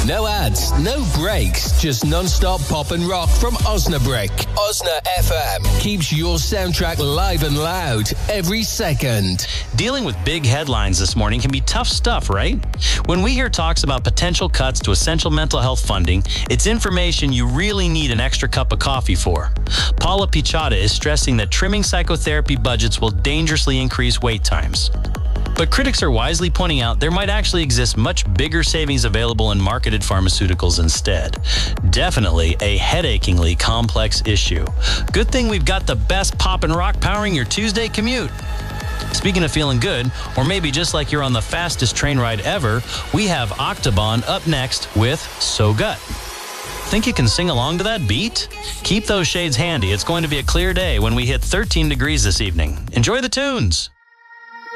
No ads, no breaks, just non-stop pop and rock from Osnabrück. Osna FM keeps your soundtrack live and loud every second. Dealing with big headlines this morning can be tough stuff, right? When we hear talks about potential cuts to essential mental health funding, it's information you really need an extra cup of coffee for. Paula Pichata is stressing that trimming psychotherapy budgets will dangerously increase wait times. But critics are wisely pointing out there might actually exist much bigger savings available in marketed pharmaceuticals instead. Definitely a headacheingly complex issue. Good thing we've got the best pop and rock powering your Tuesday commute. Speaking of feeling good, or maybe just like you're on the fastest train ride ever, we have Octobahn up next with So Gut. Think you can sing along to that beat? Keep those shades handy. It's going to be a clear day when we hit 13 degrees this evening. Enjoy the tunes.